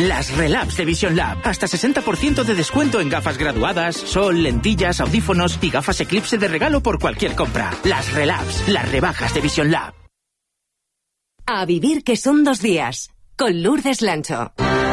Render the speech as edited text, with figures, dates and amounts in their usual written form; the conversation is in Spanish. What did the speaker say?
Las Relabs de Vision Lab. Hasta 60% de descuento en gafas graduadas, sol, lentillas, audífonos y gafas Eclipse de regalo por cualquier compra. Las Relabs, las rebajas de Vision Lab. A vivir que son 2 días. Con Lourdes Lancho.